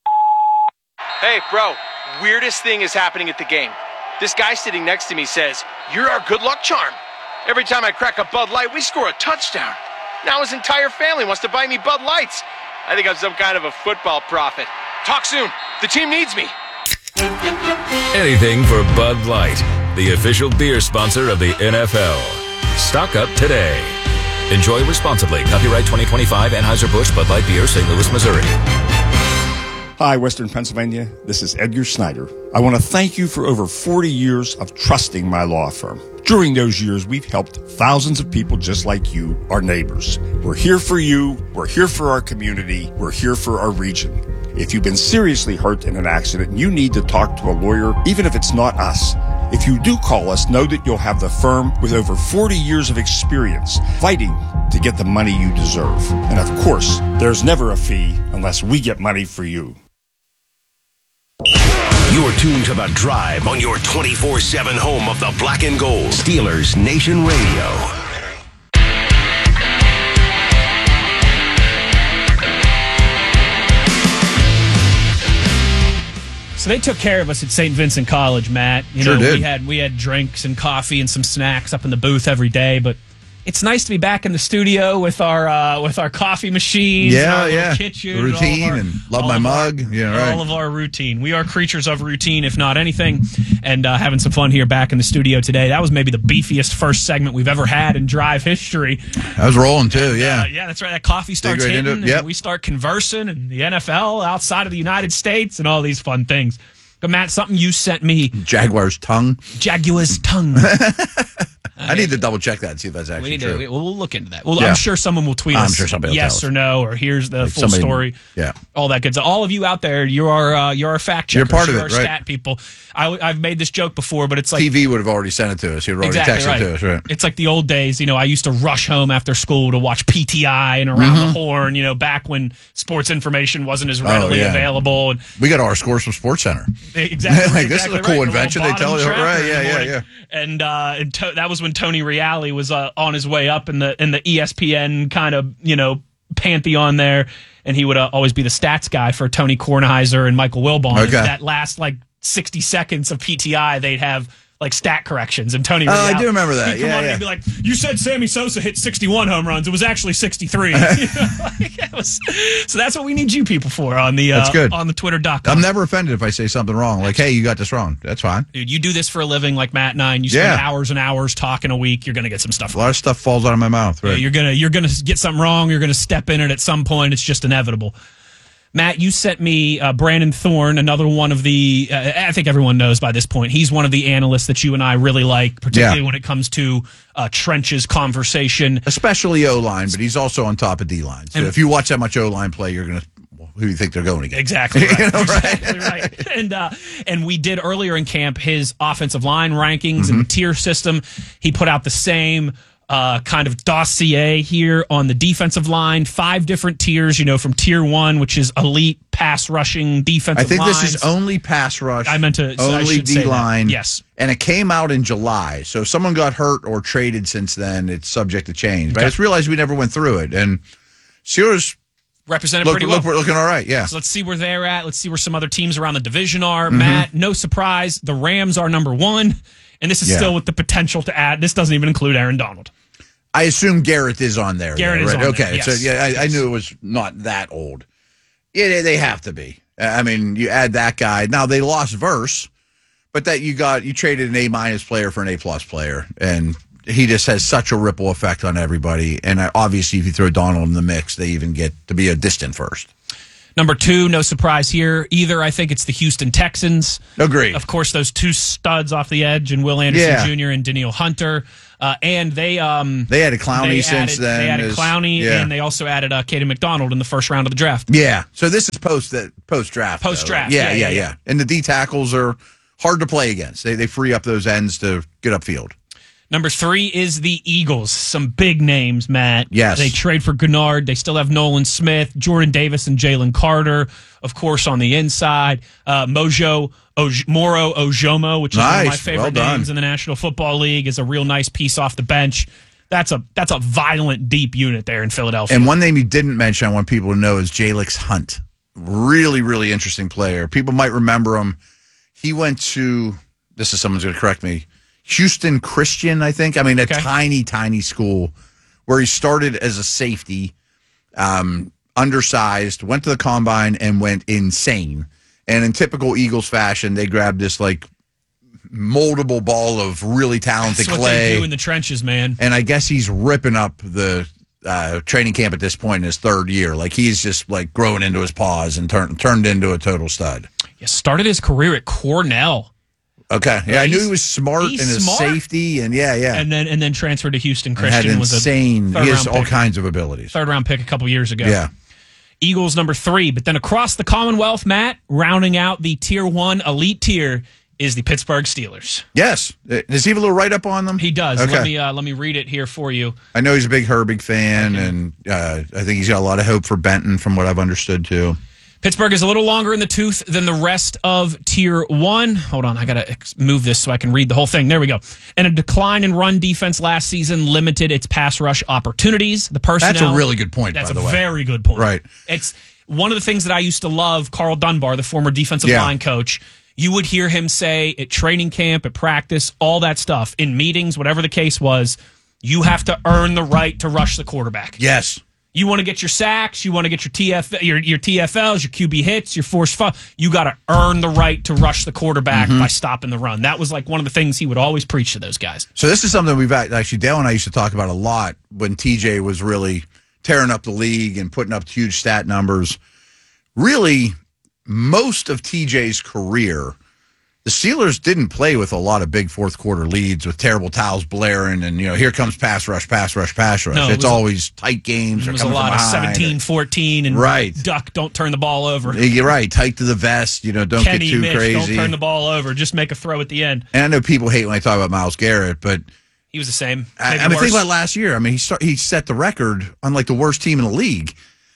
Hey, bro, weirdest thing is happening at the game. This guy sitting next to me says, "You're our good luck charm. Every time I crack a Bud Light, we score a touchdown. Now his entire family wants to buy me Bud Lights. I think I'm some kind of a football prophet. Talk soon. The team needs me." Anything for Bud Light. the official beer sponsor of the NFL. Stock up today. Enjoy responsibly. Copyright 2025 Anheuser-Busch Bud Light Beer, St. Louis, Missouri. Hi, Western Pennsylvania. This is Edgar Snyder. I want to thank you for over 40 years of trusting my law firm. During those years, we've helped thousands of people just like you, our neighbors. We're here for you. We're here for our community. We're here for our region. If you've been seriously hurt in an accident and you need to talk to a lawyer, even if it's not us, if you do call us, know that you'll have the firm with over 40 years of experience fighting to get the money you deserve. And of course, there's never a fee unless we get money for you. You're tuned to The Drive on your 24/7 home of the Black and Gold. Steelers Nation Radio. So they took care of us at St. Vincent College, Matt. Sure did. We had drinks and coffee and some snacks up in the booth every day, but it's nice to be back in the studio with our coffee machines, our kitchen, routine, and love my mug. Yeah, right. All of our routine. We are creatures of routine, if not anything, and having some fun here back in the studio today. That was maybe the beefiest first segment we've ever had in Drive history. I was rolling too. Yeah, yeah, that's right. That coffee starts hitting, and we start conversing, and the NFL outside of the United States, and all these fun things. But Matt, something you sent me: Jaguar's tongue. I need to double check that and see if that's actually true. We'll look into that. Well, I'm sure someone will tweet us. I'm sure somebody will yes or no, or here's the full story. Yeah, all that good. So all of you out there, you're our fact checkers. You're part of it, right? Stat people. I've made this joke before, but it's like TV would have already sent it to us. He would already texted it to us, right? It's like the old days. I used to rush home after school to watch PTI and Around the Horn. Back when sports information wasn't as readily available. And we got our scores from SportsCenter. Exactly. This is a cool invention. They tell you, right? Yeah. And that was when Tony Reale was on his way up in the ESPN kind of pantheon there, and he would always be the stats guy for Tony Kornheiser and Michael Wilbon. Okay. That last 60 seconds of PTI, they'd have stat corrections, and Tony Reale, I do remember that. He'd come on and he'd be like, "You said Sammy Sosa hit 61 home runs. It was actually 63." So that's what we need you people for on the that's good. On the Twitter.com. I'm never offended if I say something wrong. Like, hey, you got this wrong. That's fine. Dude, you do this for a living like Matt and I, and you spend hours and hours talking a week. You're going to get some stuff wrong. A lot of stuff falls out of my mouth. Right? Yeah, you're gonna get something wrong. You're going to step in it at some point. It's just inevitable. Matt, you sent me Brandon Thorne, another one of the, I think everyone knows by this point, he's one of the analysts that you and I really like, particularly when it comes to trenches conversation. Especially O-line, but he's also on top of D-line. So if you watch that much O-line play, you're going to, who do you think they're going against? Exactly right. Exactly right. And we did earlier in camp his offensive line rankings and tier system. He put out the same kind of dossier here on the defensive line, 5 different tiers, from tier 1, which is elite pass rushing defensive lines. I think this is only pass rush. I meant to only D-line. Yes. And it came out in July. So if someone got hurt or traded since then, it's subject to change. But I just realized we never went through it. And Steelers represented pretty well. Looking all right, yeah. So let's see where they're at. Let's see where some other teams around the division are. Matt, no surprise, the Rams are number 1. And this is still with the potential to add. This doesn't even include Aaron Donald. I assume Garrett is on there. Garrett is on there. Okay, yes. So I knew it was not that old. Yeah, they have to be. I mean, you add that guy. Now they lost Verse, but that you traded an A- player for an A+ player, and he just has such a ripple effect on everybody. And obviously, if you throw Donald in the mix, they even get to be a distant first. Number 2, no surprise here either. I think it's the Houston Texans. Agreed. Of course, those 2 studs off the edge, and Will Anderson Jr. and Daniil Hunter. And they added Clowney since then. They added Clowney, and they also added Caden McDonald in the first round of the draft. Yeah. So this is post-draft. Post-draft. Yeah. And the D tackles are hard to play against. They free up those ends to get upfield. Number 3 is the Eagles. Some big names, Matt. Yes. They trade for Gennard. They still have Nolan Smith, Jordan Davis, and Jalen Carter. Of course, on the inside, Moro Ojomo, which is one of my favorite names in the National Football League, is a real nice piece off the bench. That's a violent, deep unit there in Philadelphia. And one name you didn't mention I want people to know is Jalix Hunt. Really, really interesting player. People might remember him. He went to, someone's going to correct me, Houston Christian, I think. I mean, a tiny, tiny school where he started as a safety, undersized, went to the combine and went insane. And in typical Eagles fashion, they grabbed this moldable ball of really talented That's what clay. they do in the trenches, man. And I guess he's ripping up the training camp at this point in his third year. Like, he's just like growing into his paws and turned into a total stud. Yeah, started his career at Cornell. Okay, yeah, I knew he was smart in his safety, and and then transferred to Houston Christian. Had was insane. He has all kinds of abilities. Third round pick a couple years ago. Yeah. Eagles number 3, but then across the Commonwealth, Matt, rounding out the Tier 1 elite tier is the Pittsburgh Steelers. Yes. Does he have a little write-up on them? He does. Okay. Let me read it here for you. I know he's a big Herbig fan, and I think he's got a lot of hope for Benton from what I've understood, too. Pittsburgh is a little longer in the tooth than the rest of Tier 1. Hold on, I got to move this so I can read the whole thing. There we go. And a decline in run defense last season limited its pass rush opportunities. The personnel. That's a really good point, by the way. That's a very good point. Right. It's one of the things that I used to love, Carl Dunbar, the former defensive line coach. You would hear him say at training camp, at practice, all that stuff, in meetings, whatever the case was, you have to earn the right to rush the quarterback. Yes. You want to get your sacks, you want to get your TFLs, your QB hits, your forced fumble. You got to earn the right to rush the quarterback by stopping the run. That was like one of the things he would always preach to those guys. So this is something we've actually, Dale and I used to talk about a lot when TJ was really tearing up the league and putting up huge stat numbers. Really, most of TJ's career, the Steelers didn't play with a lot of big fourth quarter leads with terrible towels blaring and, here comes pass rush. No, it's always tight games. It was a lot of 17-14 and duck, don't turn the ball over. You're right. Tight to the vest. Don't Kenny, get too Mitch, crazy. Don't turn the ball over. Just make a throw at the end. And I know people hate when I talk about Myles Garrett, but he was the same. I mean, think about last year. I mean, he set the record on like the worst team in the league.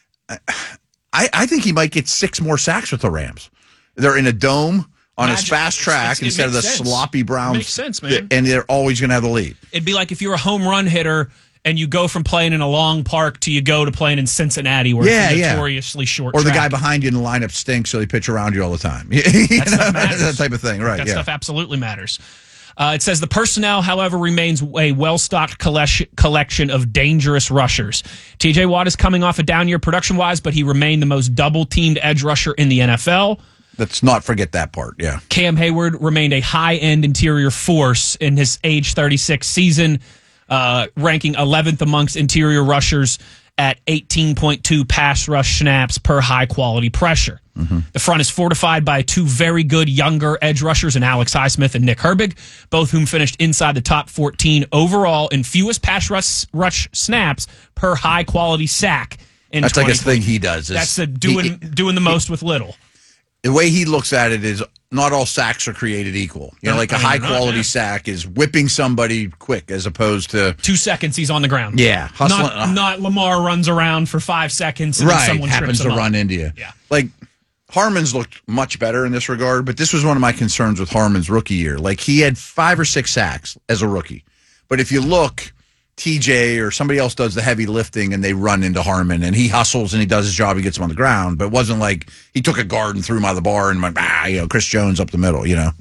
I think he might get 6 more sacks with the Rams. They're in a dome on his fast track instead of the sloppy Browns. Makes sense, man. And they're always going to have the lead. It'd be like if you're a home run hitter and you go from playing in a long park to you go to playing in Cincinnati where it's notoriously short Or the track. guy behind you in the lineup stinks, so they pitch around you all the time. That type of thing, right? That stuff absolutely matters. It says the personnel, however, remains a well-stocked collection of dangerous rushers. TJ Watt is coming off a down year production-wise, but he remained the most double-teamed edge rusher in the NFL. Let's not forget that part, yeah. Cam Hayward remained a high-end interior force in his age 36 season, ranking 11th amongst interior rushers at 18.2 pass rush snaps per high-quality pressure. The front is fortified by 2 very good younger edge rushers in Alex Highsmith and Nick Herbig, both whom finished inside the top 14 overall in fewest pass rush snaps per high-quality sack. That's like a thing he does. That's doing the most with little. The way he looks at it is not all sacks are created equal. Like a high-quality sack is whipping somebody quick as opposed to 2 seconds he's on the ground. Yeah. Not Lamar runs around for 5 seconds and someone happens to run into you. Yeah. Like, Harmon's looked much better in this regard, but this was one of my concerns with Harmon's rookie year. Like, he had 5 or 6 sacks as a rookie. But if you look, TJ or somebody else does the heavy lifting and they run into Harmon and he hustles and he does his job, he gets him on the ground. But it wasn't like he took a guard and threw him out of the bar and went, Chris Jones up the middle,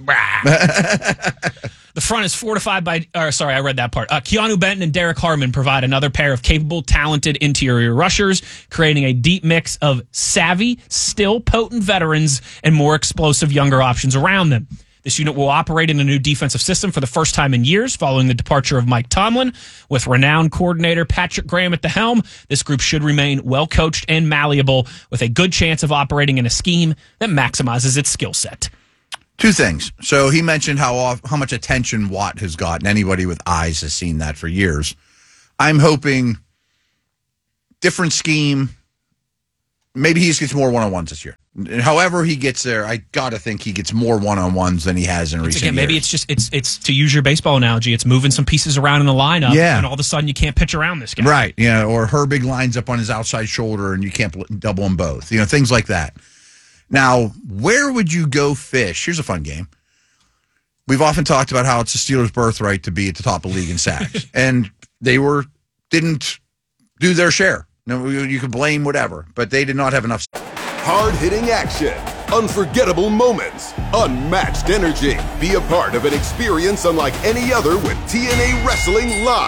The front is fortified by, I read that part. Keanu Benton and Derek Harmon provide another pair of capable, talented interior rushers, creating a deep mix of savvy, still potent veterans and more explosive younger options around them. This unit will operate in a new defensive system for the first time in years following the departure of Mike Tomlin. With renowned coordinator Patrick Graham at the helm, this group should remain well-coached and malleable with a good chance of operating in a scheme that maximizes its skill set. 2 things. So he mentioned how much attention Watt has gotten. Anybody with eyes has seen that for years. I'm hoping different scheme. Maybe he just gets more one-on-ones this year. However he gets there, I got to think he gets more one-on-ones than he has in recent years. Maybe it's to use your baseball analogy, it's moving some pieces around in the lineup, and all of a sudden you can't pitch around this guy. Right, or Herbig lines up on his outside shoulder and you can't double them both. Things like that. Now, where would you go fish? Here's a fun game. We've often talked about how it's the Steelers' birthright to be at the top of the league in sacks. And they didn't do their share. No, you can blame whatever, but they did not have enough. Hard-hitting action, unforgettable moments, unmatched energy. Be a part of an experience unlike any other with TNA Wrestling Live.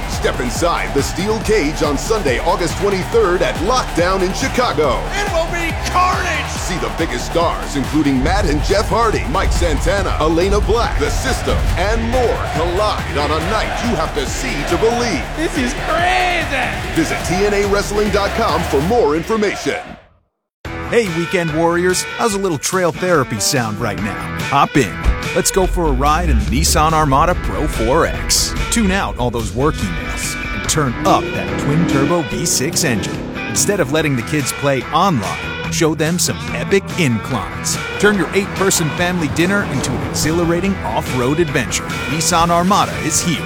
Step inside the steel cage on Sunday, August 23rd at Lockdown in Chicago. It will be carnage! See the biggest stars, including Matt and Jeff Hardy, Mike Santana, Elena Black, The System, and more collide on a night you have to see to believe. This is crazy! Visit TNAWrestling.com for more information. Hey, Weekend Warriors, how's a little trail therapy sound right now? Hop in. Let's go for a ride in the Nissan Armada Pro 4X. Tune out all those work emails and turn up that twin-turbo V6 engine. Instead of letting the kids play online, show them some epic inclines. Turn your 8-person family dinner into an exhilarating off-road adventure. Nissan Armada is here.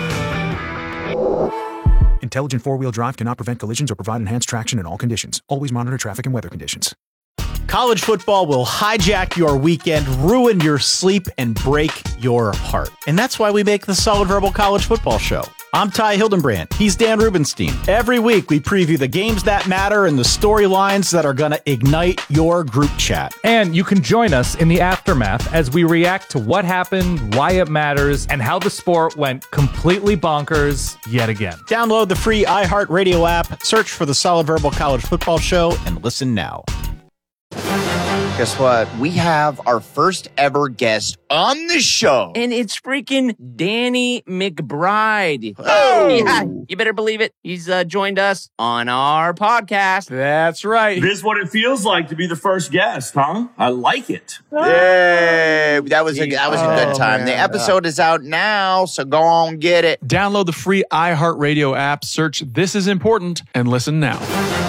Intelligent four-wheel drive cannot prevent collisions or provide enhanced traction in all conditions. Always monitor traffic and weather conditions. College football will hijack your weekend, ruin your sleep, and break your heart. And that's why we make the Solid Verbal College Football Show. I'm Ty Hildenbrand. He's Dan Rubenstein. Every week, we preview the games that matter and the storylines that are going to ignite your group chat. And you can join us in the aftermath as we react to what happened, why it matters, and how the sport went completely bonkers yet again. Download the free iHeartRadio app, search for the Solid Verbal College Football Show, and listen now. Guess what? We have our first ever guest on the show. And it's freaking Danny McBride. Oh! Yeah, you better believe it. He's joined us on our podcast. That's right. This is what it feels like to be the first guest, huh? I like it. Yay! That was a good time. Man. The episode is out now, so go on and get it. Download the free iHeartRadio app, search This Is Important, and listen now.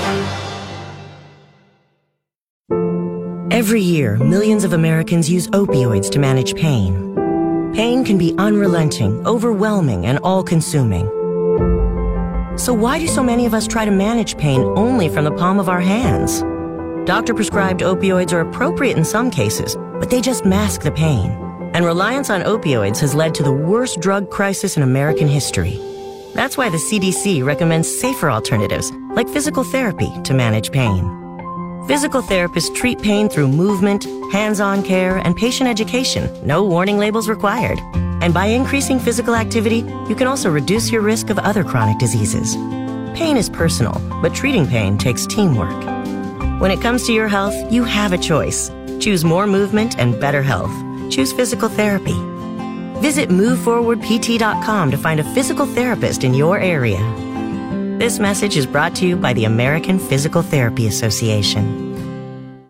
Every year, millions of Americans use opioids to manage pain. Pain can be unrelenting, overwhelming, and all-consuming. So why do so many of us try to manage pain only from the palm of our hands? Doctor-prescribed opioids are appropriate in some cases, but they just mask the pain. And reliance on opioids has led to the worst drug crisis in American history. That's why the CDC recommends safer alternatives, like physical therapy, to manage pain. Physical therapists treat pain through movement, hands-on care, and patient education. No warning labels required. And by increasing physical activity, you can also reduce your risk of other chronic diseases. Pain is personal, but treating pain takes teamwork. When it comes to your health, you have a choice. Choose more movement and better health. Choose physical therapy. Visit MoveForwardPT.com to find a physical therapist in your area. This message is brought to you by the American Physical Therapy Association.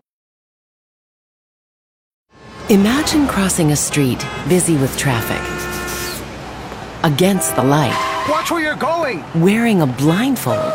Imagine crossing a street busy with traffic. Against the light. Watch where you're going! Wearing a blindfold.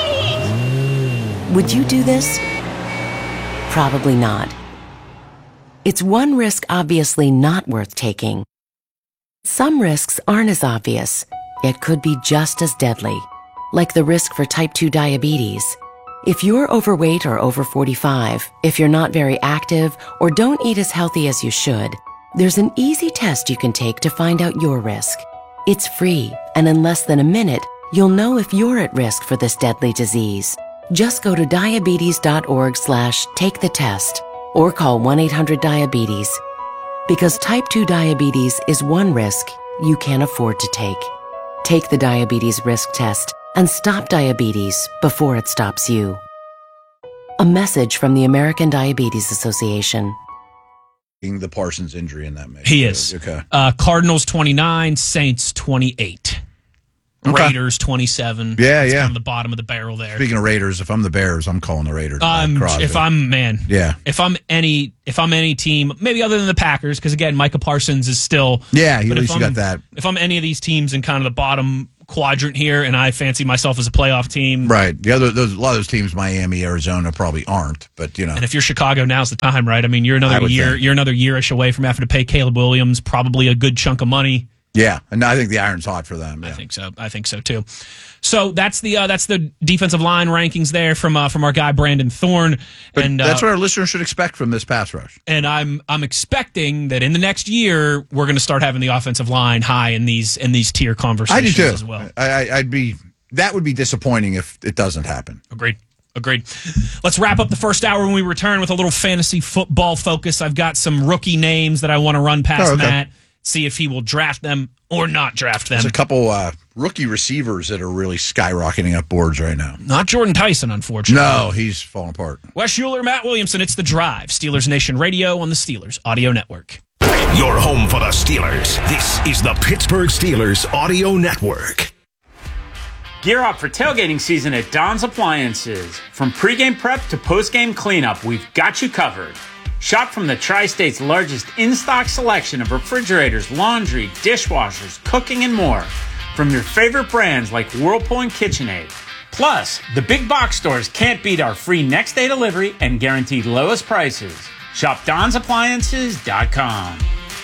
Would you do this? Probably not. It's one risk obviously not worth taking. Some risks aren't as obvious, yet could be just as deadly. Like the risk for type 2 diabetes. If you're overweight or over 45, if you're not very active, or don't eat as healthy as you should, there's an easy test you can take to find out your risk. It's free, and in less than a minute, you'll know if you're at risk for this deadly disease. Just go to diabetes.org/take the test, or call 1-800-DIABETES. Because type 2 diabetes is one risk you can't afford to take. Take the diabetes risk test and stop diabetes before it stops you. A message from the American Diabetes Association. The Parsons injury in that match. He is. Okay. Cardinals 29, Saints 28. Okay. Raiders 27. Yeah, That's yeah. kind of the bottom of the barrel there. Speaking of Raiders, if I'm the Bears, I'm calling the Raiders. If I'm any team, maybe other than the Packers, because again, Micah Parsons is still. Yeah, at least you got that. If I'm any of these teams in kind of the bottom quadrant here, and I fancy myself as a playoff team, Right. A lot of those teams, Miami, Arizona, probably aren't. But and if you're Chicago, now's the time, right? I mean, you're another year-ish away from having to pay Caleb Williams probably a good chunk of money. Yeah, and I think the iron's hot for them. Yeah. I think so too. So that's the defensive line rankings there from our guy Brandon Thorne. But and that's what our listeners should expect from this pass rush. And I'm expecting that in the next year we're going to start having the offensive line high in these tier conversations I do too. as well. That would be disappointing if it doesn't happen. Agreed. Let's wrap up the first hour when we return with a little fantasy football focus. I've got some rookie names that I want to run past Matt. See if he will draft them or not draft them. There's a couple rookie receivers that are really skyrocketing up boards right now. Not Jordan Tyson, unfortunately. No, he's falling apart. Wes Schuler, Matt Williamson, it's The Drive. Steelers Nation Radio on the Steelers Audio Network. Your home for the Steelers. This is the Pittsburgh Steelers Audio Network. Gear up for tailgating season at Don's Appliances. From pregame prep to postgame cleanup, we've got you covered. Shop from the Tri-State's largest in-stock selection of refrigerators, laundry, dishwashers, cooking, and more. From your favorite brands like Whirlpool and KitchenAid. Plus, the big box stores can't beat our free next-day delivery and guaranteed lowest prices. Shop DonsAppliances.com.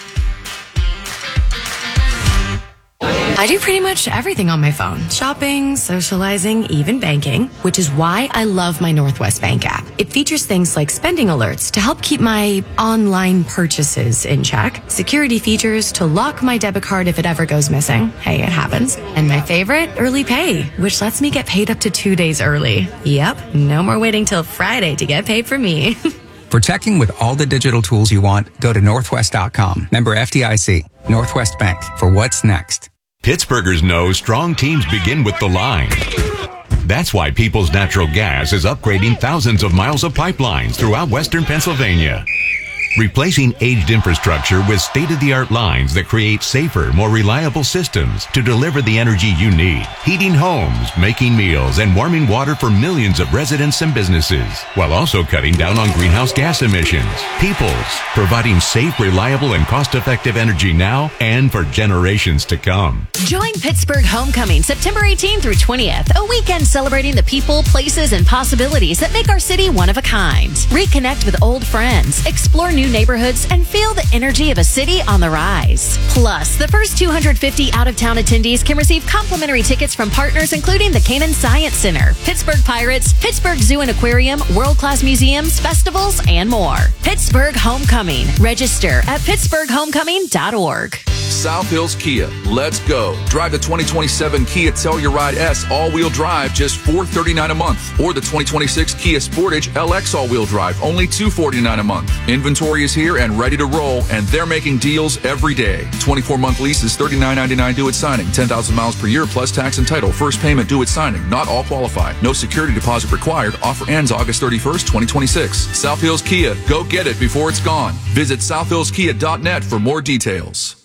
I do pretty much everything on my phone. Shopping, socializing, even banking, which is why I love my Northwest Bank app. It features things like spending alerts to help keep my online purchases in check, security features to lock my debit card if it ever goes missing. Hey, it happens. And my favorite, early pay, which lets me get paid up to 2 days early. Yep, no more waiting till Friday to get paid for me. For teching with all the digital tools you want, go to Northwest.com. Member FDIC. Northwest Bank. For what's next. Pittsburghers know strong teams begin with the line. That's why Peoples Natural Gas is upgrading thousands of miles of pipelines throughout western Pennsylvania. Replacing aged infrastructure with state-of-the-art lines that create safer, more reliable systems to deliver the energy you need. Heating homes, making meals, and warming water for millions of residents and businesses, while also cutting down on greenhouse gas emissions. Peoples, providing safe, reliable, and cost-effective energy now and for generations to come. Join Pittsburgh Homecoming September 18th through 20th, a weekend celebrating the people, places, and possibilities that make our city one of a kind. Reconnect with old friends, explore new neighborhoods, and feel the energy of a city on the rise. Plus, the first 250 out-of-town attendees can receive complimentary tickets from partners including the Canaan Science Center, Pittsburgh Pirates, Pittsburgh Zoo and Aquarium, world-class museums, festivals, and more. Pittsburgh Homecoming. Register at pittsburghhomecoming.org. South Hills Kia. Let's go. Drive the 2027 Kia Telluride S all-wheel drive, just $439 a month. Or the 2026 Kia Sportage LX all-wheel drive, only $249 a month. Inventory is here and ready to roll, and they're making deals every day. 24-month leases, $39.99 due at signing. 10,000 miles per year plus tax and title. First payment due at signing. Not all qualify. No security deposit required. Offer ends August 31st, 2026. South Hills Kia. Go get it before it's gone. Visit southhillskia.net for more details.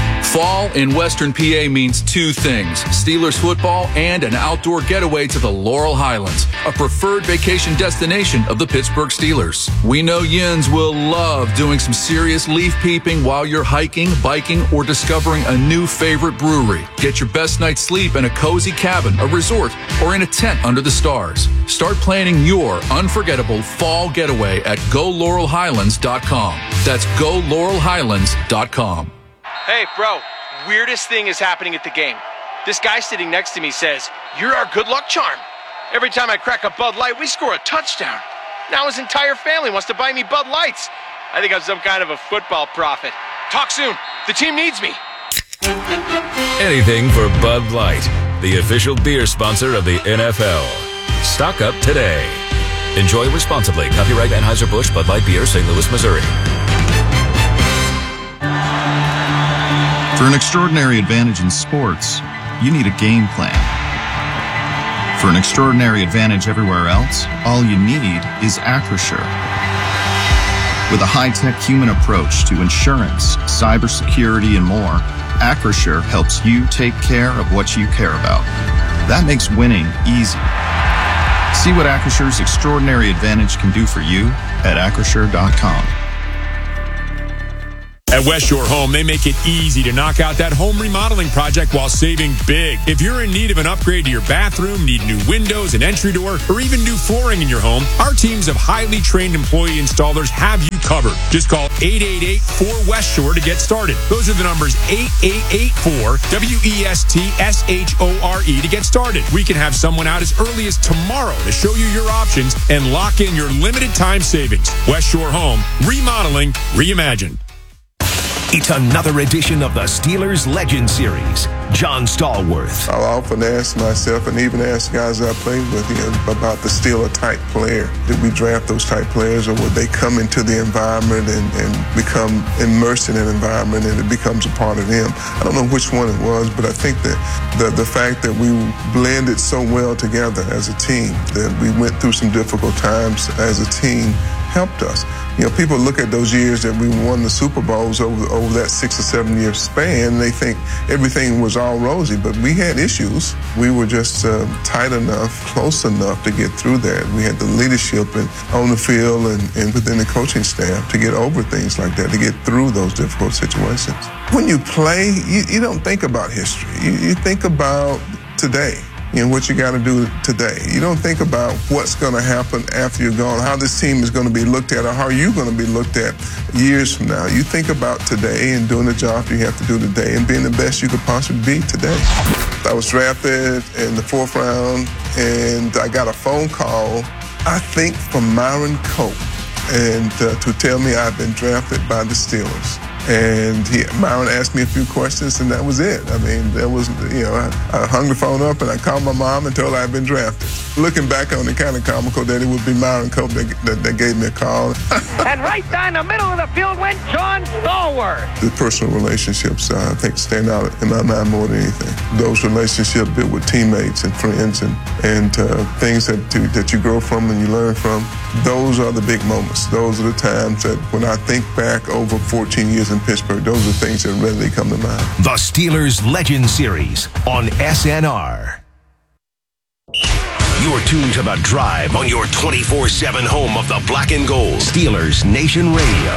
Fall in Western PA means two things: Steelers football and an outdoor getaway to the Laurel Highlands, a preferred vacation destination of the Pittsburgh Steelers. We know Yins will love doing some serious leaf peeping while you're hiking, biking, or discovering a new favorite brewery. Get your best night's sleep in a cozy cabin, a resort, or in a tent under the stars. Start planning your unforgettable fall getaway at GoLaurelHighlands.com. That's GoLaurelHighlands.com. Hey, bro, weirdest thing is happening at the game. This guy sitting next to me says, "You're our good luck charm. Every time I crack a Bud Light, we score a touchdown." Now his entire family wants to buy me Bud Lights. I think I'm some kind of a football prophet. Talk soon. The team needs me. Anything for Bud Light, the official beer sponsor of the NFL. Stock up today. Enjoy responsibly. Copyright Anheuser-Busch Bud Light Beer, St. Louis, Missouri. For an extraordinary advantage in sports, you need a game plan. For an extraordinary advantage everywhere else, all you need is Acrisure. With a high-tech human approach to insurance, cybersecurity, and more, Acrisure helps you take care of what you care about. That makes winning easy. See what Acrisure's extraordinary advantage can do for you at Acrisure.com. At West Shore Home, they make it easy to knock out that home remodeling project while saving big. If you're in need of an upgrade to your bathroom, need new windows, an entry door, or even new flooring in your home, our teams of highly trained employee installers have you covered. Just call 888-4West Shore to get started. Those are the numbers 8884-WESTSHORE to get started. We can have someone out as early as tomorrow to show you your options and lock in your limited time savings. West Shore Home, remodeling, reimagined. It's another edition of the Steelers Legend Series. John Stallworth. I'll often ask myself, and even ask guys I played with, about the Steeler-type player. Did we draft those type players, or would they come into the environment and become immersed in an environment and it becomes a part of them? I don't know which one it was, but I think that the fact that we blended so well together as a team, that we went through some difficult times as a team, helped us. People look at those years that we won the Super Bowls over that 6 or 7 year span, and they think everything was all rosy, but we had issues. We were just tight enough, close enough to get through that. We had the leadership on the field and within the coaching staff to get over things like that, to get through those difficult situations. When you play, you don't think about history. You think about today. What you got to do today. You don't think about what's going to happen after you're gone, how this team is going to be looked at, or how you're going to be looked at years from now. You think about today and doing the job you have to do today and being the best you could possibly be today. I was drafted in the 4th round, and I got a phone call, I think, from Myron Cope, and to tell me I'd been drafted by the Steelers. And Myron asked me a few questions, and that was it. I mean, that was, I hung the phone up and I called my mom and told her I'd been drafted. Looking back on it, kind of comical that it would be Myron Cope that gave me a call. And right down the middle of the field went John Stallworth. The personal relationships, I think, stand out in my mind more than anything. Those relationships built with teammates and friends and things that you grow from and you learn from. Those are the big moments. Those are the times that when I think back over 14 years in Pittsburgh, those are things that readily come to mind. The Steelers Legend Series on SNR. You're tuned to The Drive on your 24/7 home of the Black and Gold. Steelers Nation Radio.